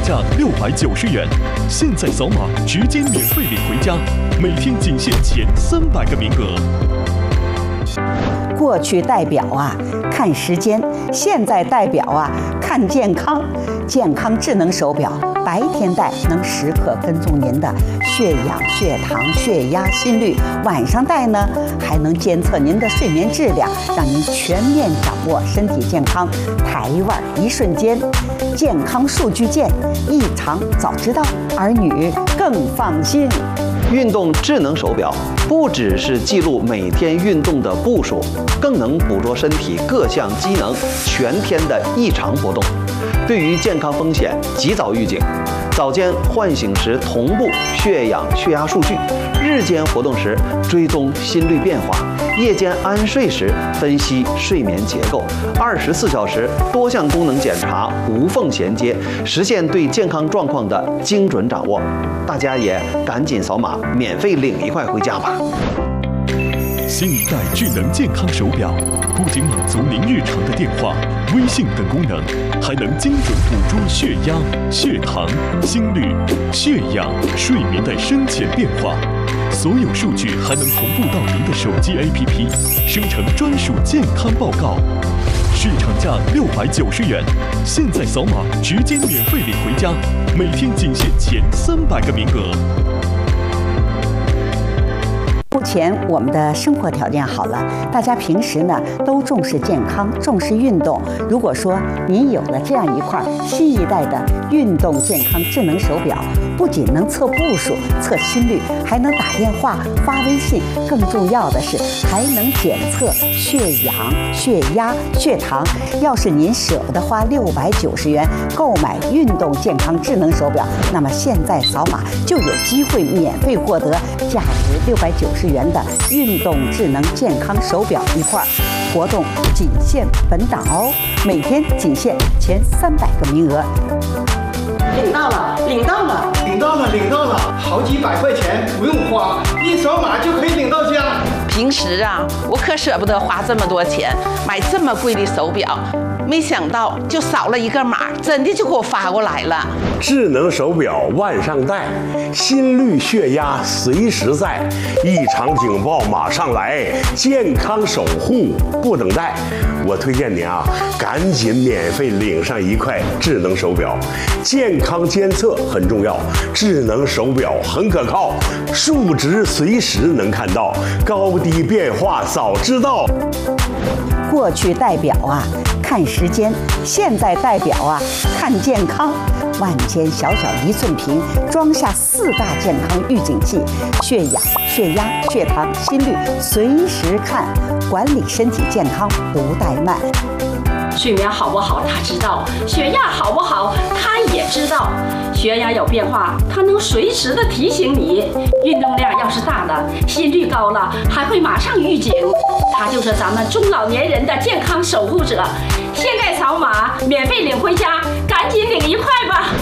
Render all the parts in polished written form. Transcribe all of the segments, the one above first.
价690元，现在扫码直接免费领回家，每天仅限前300个名额。 过去代表啊看时间，现在代表啊看健康。健康智能手表，白天戴能时刻跟踪您的血氧、血糖、血压、心率；晚上戴呢，还能监测您的睡眠质量，让您全面掌握身体健康。台湾一瞬间，健康数据见，异常早知道，儿女更放心。 运动智能手表不只是记录每天运动的步数，更能捕捉身体各项机能全天的异常波动，对于健康风险及早预警。早间唤醒时同步血氧、血压数据，日间活动时追踪心率变化，夜间安睡时分析睡眠结构，24小时多项功能检查无缝衔接，实现对健康状况的精准掌握。大家也赶紧扫码免费领一块回家吧。 新一代智能健康手表不仅满足您日常的电话、微信等功能，还能精准捕捉血压、血糖、心率、血氧、睡眠的深浅变化，所有数据还能同步到您的手机 APP， 生成专属健康报告。市场价690元，现在扫码直接免费领回家，每天仅限前300个名额。 目前我们的生活条件好了，大家平时呢都重视健康，重视运动。如果说您有了这样一块新一代的运动健康智能手表，不仅能测步数、测心率，还能打电话、发微信，更重要的是还能检测血氧、血压、血糖。要是您舍不得花690元购买运动健康智能手表，那么现在扫码就有机会免费获得价值690元的运动智能健康手表一块，活动仅限本档哦，每天仅限前300个名额。 领到了，领到了， 领到了，领到了，好几百块钱不用花，一扫码就可以领到家。 平时啊，我可舍不得花这么多钱买这么贵的手表，没想到就扫了一个码，真的就给我发过来了。 智能手表万上带，心率血压随时在，异常警报马上来，健康守护不等待。我推荐您啊，赶紧免费领上一块智能手表，健康监测很重要，智能手表很可靠，数值随时能看到，高低变化早知道。 过去代表啊看时间，现在代表啊看健康。万千小小1寸屏，装下4大健康预警器，血氧、血压、血糖、心率随时看，管理身体健康不怠慢。 睡眠好不好他知道，血压好不好他也知道，血压有变化他能随时的提醒你，运动量要是大了，心率高了还会马上预警，他就是咱们中老年人的健康守护者。现在扫码免费领回家，赶紧领一块吧。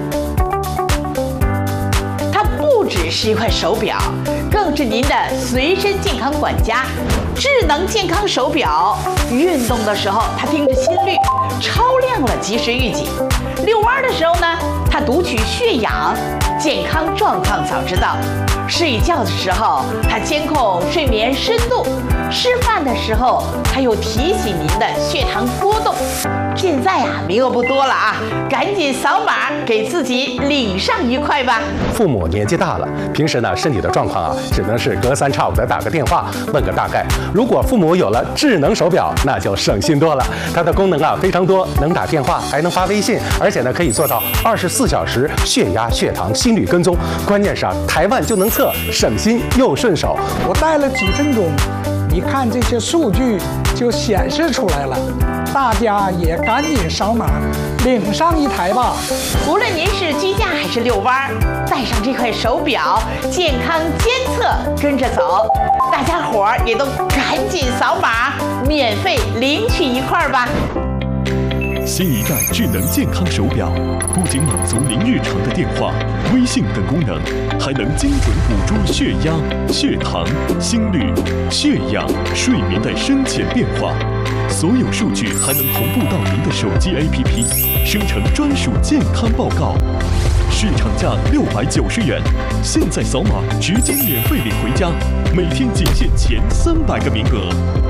它不只是一块手表，更是您的随身健康管家。智能健康手表，运动的时候它听着心率，超亮了及时预警；遛弯的时候呢，它读取血氧，健康状况早知道；睡觉的时候它监控睡眠深度；吃饭的时候它又提醒您的血糖波动。现在啊，名额不多了啊，赶紧扫码给自己领上一块吧。 父母年纪大了，平时呢身体的状况啊，只能是隔3差5的打个电话问个大概。如果父母有了智能手表，那就省心多了。它的功能啊非常多，能打电话，还能发微信，而且呢可以做到24小时血压、血糖、心率跟踪。关键是啊，台湾就能测，省心又顺手。 我戴了几分钟，一看这些数据就显示出来了。大家也赶紧扫码领上一台吧。 无论您是居家还是遛弯，带上这块手表，健康监测跟着走。大家伙儿也都赶紧扫码，免费领取一块吧。 新一代智能健康手表不仅满足您日常的电话、微信等功能，还能精准捕捉血压、血糖、心率、血氧、睡眠的深浅变化。所有数据还能同步到您的手机 APP， 生成专属健康报告。市场价690元，现在扫码直接免费领回家，每天仅限前300个名额。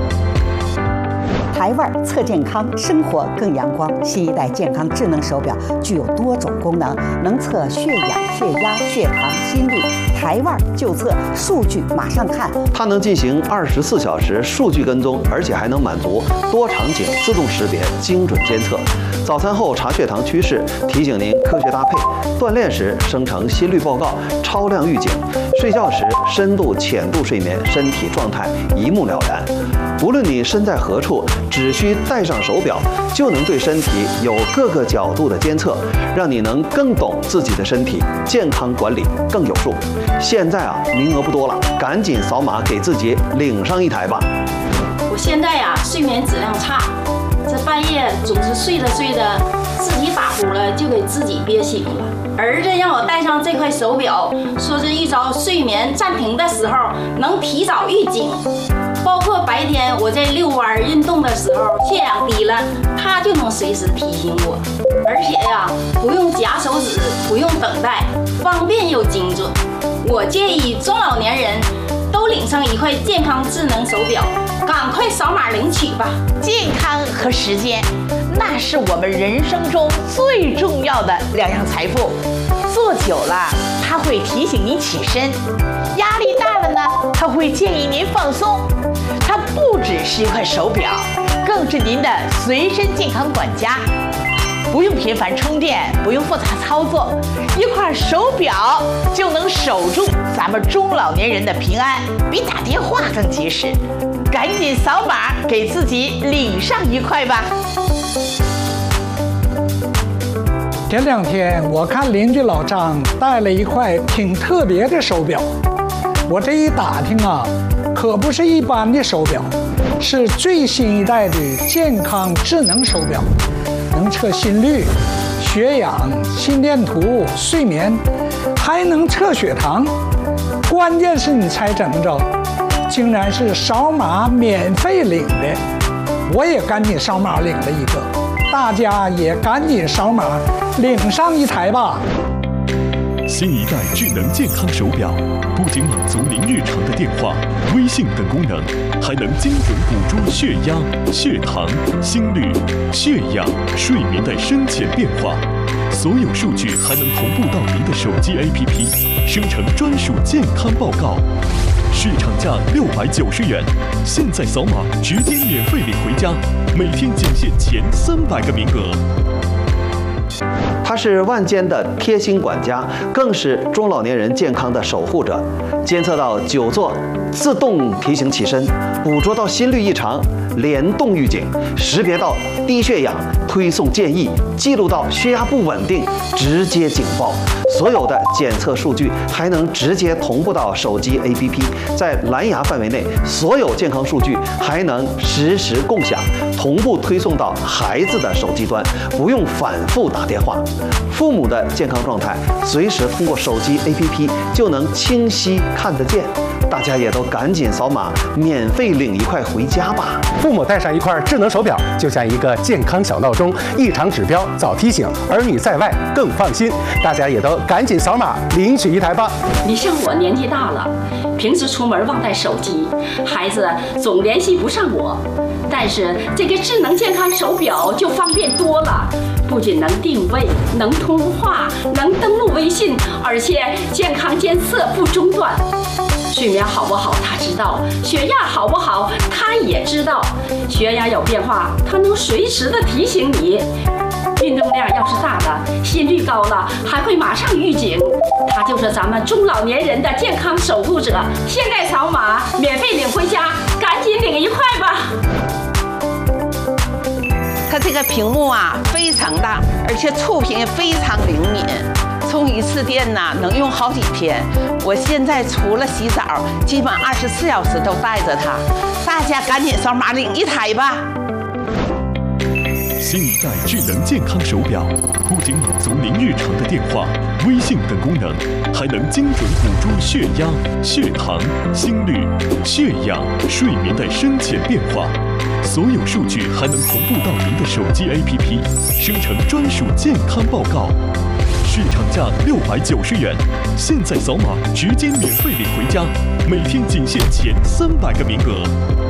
台腕测健康，生活更阳光。新一代健康智能手表具有多种功能，能测血氧、血压、血糖、心率。台腕就测，数据马上看。 它能进行24小时数据跟踪，而且还能满足多场景自动识别、精准监测。早餐后查血糖趋势，提醒您科学搭配；锻炼时生成心率报告、超量预警；睡觉时深度、浅度睡眠，身体状态一目了然。无论你身在何处，只需戴上手表，就能对身体有各个角度的监测，让你能更懂自己的身体，健康管理更有数。现在名额不多了，赶紧扫码给自己领上一台吧。 我现在睡眠质量差，这半夜总是睡着自己打呼了就给自己憋醒了。儿子让我戴上这块手表，说是遇着睡眠暂停的时候能提早预警。包括白天我在遛弯运动的时候，血氧低了，它就能随时提醒我。而且不用夹手指，不用等待，方便又精准。我建议中老年人都领上一块健康智能手表，赶快扫码领取吧。 健康和时间，那是我们人生中最重要的2样财富。坐久了，它会提醒您起身；压力大了呢，它会建议您放松。它不只是一块手表，更是您的随身健康管家。不用频繁充电，不用复杂操作，一块手表就能守住咱们中老年人的平安，比打电话更及时。赶紧扫码给自己领上一块吧。 前2天我看邻居老张带了一块挺特别的手表，我这一打听可不是一般的手表，是最新一代的健康智能手表，能测心率、血氧、心电图、睡眠，还能测血糖。关键是你猜怎么着，竟然是扫码免费领的。我也赶紧扫码领了一个，大家也赶紧扫码领上一台吧。 新一代智能健康手表不仅满足您日常的电话、微信等功能，还能精准捕捉血压、血糖、心率、血氧、睡眠的深浅变化。所有数据还能同步到您的手机 APP， 生成专属健康报告。市场价690元，现在扫码直接免费领回家，每天仅限前300个名额。 它是万间的贴心管家，更是中老年人健康的守护者。监测到久坐，自动提醒起身；捕捉到心率异常，联动预警；识别到低血氧，推送建议；记录到血压不稳定，直接警报。所有的检测数据还能直接同步到手机 APP， 在蓝牙范围内，所有健康数据还能实时共享，同步推送到孩子的手机端，不用反复打电话。父母的健康状态随时通过手机 APP 就能清晰看得见。大家也都赶紧扫码，免费领一块回家吧。 父母带上一块智能手表，就像一个健康小闹钟，异常指标早提醒，儿女在外更放心。大家也都赶紧扫码领取一台吧。 你像我年纪大了，平时出门忘带手机，孩子总联系不上我。但是这个智能健康手表就方便多了，不仅能定位、能通话、能登录微信，而且健康监测不中断。睡眠好不好他知道，血压好不好他也知道，血压有变化他能随时的提醒你。运动量要是大了，心率高了，还会马上预警。它就是咱们中老年人的健康守护者。现在扫码免费领回家，赶紧领一块吧。 它这个屏幕非常大，而且触屏也非常灵敏，充一次电能用好几天。我现在除了洗澡，基本24小时都带着它。大家赶紧扫码领一台吧。 新一代智能健康手表不仅满足您日常的电话、微信等功能，还能精准捕捉血压、血糖、心率、血氧、睡眠的深浅变化。所有数据还能同步到您的手机 APP， 生成专属健康报告。市场价690元，现在扫码直接免费领回家，每天仅限前300个名额。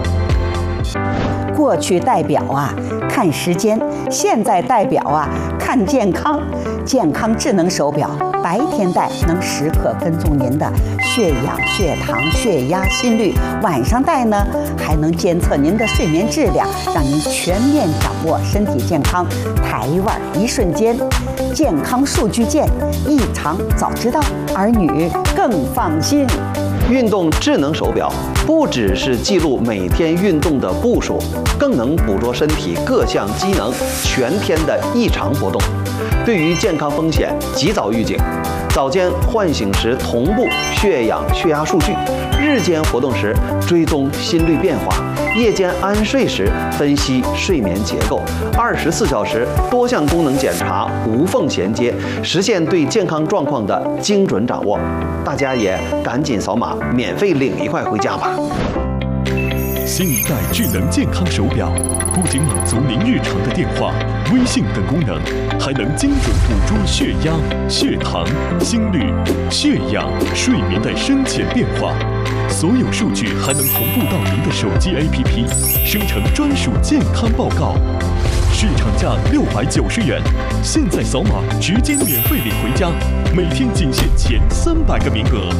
过去戴表啊看时间，现在戴表啊看健康。健康智能手表，白天戴能时刻跟踪您的血氧、血糖、血压、心率；晚上戴呢，还能监测您的睡眠质量，让您全面掌握身体健康。台腕一瞬间，健康数据见，异常早知道，儿女更放心。 运动智能手表不只是记录每天运动的步数，更能捕捉身体各项机能全天的异常波动，对于健康风险及早预警。早间唤醒时同步血氧、血压数据，日间活动时追踪心率变化，夜间安睡时分析睡眠结构，24小时多项功能检查无缝衔接，实现对健康状况的精准掌握。大家也赶紧扫码免费领一块回家吧。 新一代智能健康手表不仅满足您日常的电话、微信等功能，还能精准捕捉血压、血糖、心率、血氧、睡眠的深浅变化。所有数据还能同步到您的手机 APP， 生成专属健康报告。市场价690元，现在扫码直接免费领回家，每天仅限前300个名额。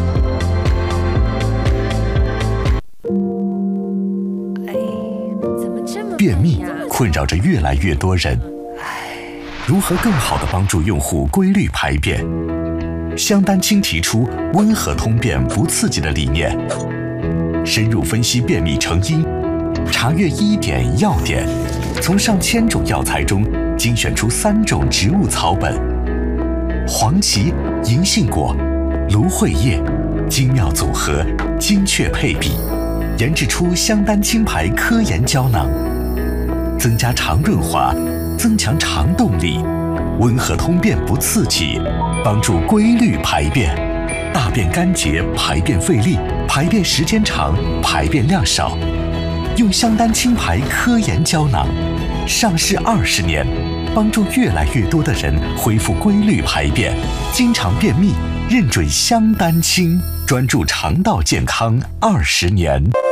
便秘困扰着越来越多人，如何更好地帮助用户规律排便？香丹清提出温和通便不刺激的理念，深入分析便秘成因，查阅医典药典，从上千种药材中精选出3种植物草本：黄芪、银杏果、芦荟叶，精妙组合，精确配比，研制出香丹清牌科研胶囊，增加肠润滑，增强肠动力，温和通便不刺激，帮助规律排便，大便干结，排便费力，排便时间长，排便量少。用香丹清牌科研胶囊，上市20年，帮助越来越多的人恢复规律排便，经常便秘，认准香丹清，专注肠道健康20年。